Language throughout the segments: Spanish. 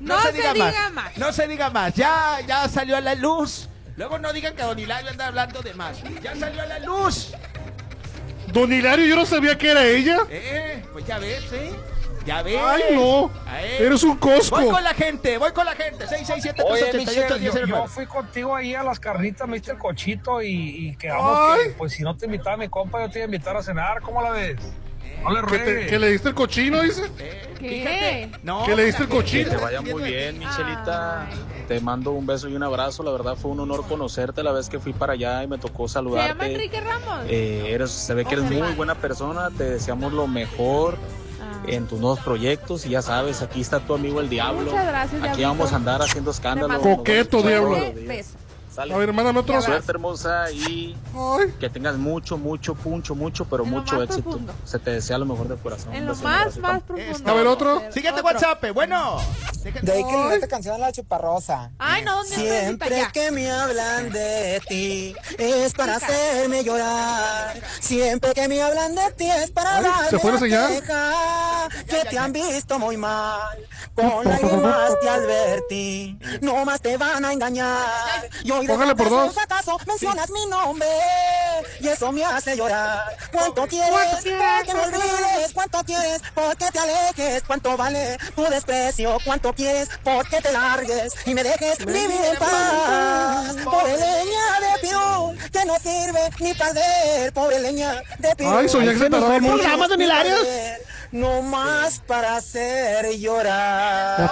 No se diga más. No se diga más. Ya salió a la luz. Luego no digan que Don Hilario anda hablando de más. Ya salió a la luz. Don Hilario, yo no sabía que era ella. Pues ya ves, Ya ves. Ay, no. Eres un cosco. Voy con la gente. 667 Oye, 388 Michelle, yo 1009. fui contigo ahí a las carnitas, me diste el cochito y quedamos que, pues si no te invitaba mi compa, yo te iba a invitar a cenar. ¿Cómo la ves? No le ruegues. ¿Que le diste el cochino, dice? ¿Qué? No, ¿Que le diste el Que cochino? te vaya muy bien, Michelita. Te mando un beso y un abrazo. La verdad fue un honor conocerte la vez que fui para allá y me tocó ¿Se llama saludarte. Enrique Ramos? Se ve que eres muy buena persona. Te deseamos lo mejor en tus nuevos proyectos. Y ya sabes, aquí está tu amigo el Diablo. Muchas gracias, Aquí Diablito. vamos a andar haciendo escándalo. Coqueto, Diablo. Beso. Sale. A ver, mándame otro. Suerte, hermosa, y que tengas mucho, pero En lo mucho más éxito. profundo. Se te desea lo mejor de corazón. En Un lo beso, más un abrazo. profundo. A ver, otro. Siguiente WhatsApp. Bueno. De ahí que le esta canción a la chuparrosa. Ay, no, ¿dónde está Siempre ya? que me hablan de ti es para hacerme llorar. Siempre que me hablan de ti es para Ay, darme ¿se fue la señal? queja. Que te han visto muy mal. Con alguien más te advertí. No más te van a engañar. Y hoy Póngale por dos. ¿Acaso mencionas mi nombre? Y eso me hace llorar. ¿Cuánto quieres? Que me olvides. ¿Cuánto quieres? Porque te alejes. ¿Cuánto vale tu desprecio? ¿Cuánto quieres? Porque te largues y me dejes vivir en paz. Pobre leña de pirul que no sirve ni para arder. Pobre leña de pirul. Ay, soñé que se tardó mucho. Programa, don Hilario. No más para hacer llorar.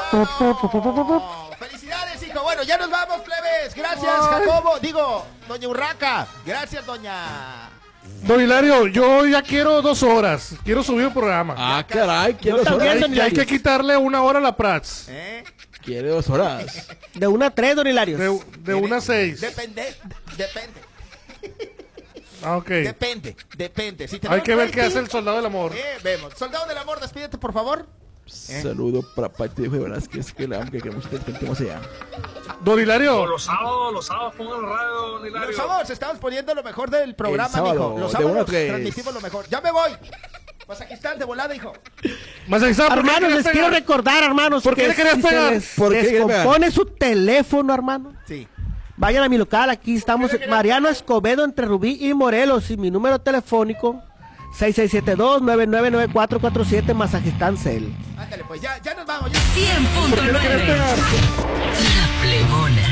Felicidades, hijo. Bueno, ya nos vamos, plebes. Gracias, Jacobo. Digo, doña Urraca. Gracias, doña. Don Hilario, yo ya quiero 2 horas. Quiero subir el programa. Ah, caray, quiero 2 Ya horas. hay que quitarle 1 hora a la Prats. Quiere 2 horas. De 1 a 3, don Hilario. De 1 a 6. Depende. Ah, ok. Depende. Si Hay que ver qué rating, hace el soldado del amor. Vemos. Soldado del amor, despídete, por favor. Saludo para Pati de Velázquez, que la amo, que queremos que estemos allá. Don Hilario. Los sábados pongan la radio, don Hilario. Los sábados estamos poniendo lo mejor del programa, El sábado, mijo. Los de 1 a sábados 3. transmitimos lo mejor. Ya me voy. Mazajistán de volada, hijo. Hermanos, les quiero recordar, hermanos, ¿Por qué le querías pegar? se les ¿Por qué le querías descompone su teléfono, hermano. Sí. Vayan a mi local, aquí estamos, Mariano Escobedo, entre Rubí y Morelos, y mi número telefónico 6672-999447, Mazajistán Cel. Ándale, pues ya nos vamos. 100.9 La Plebona.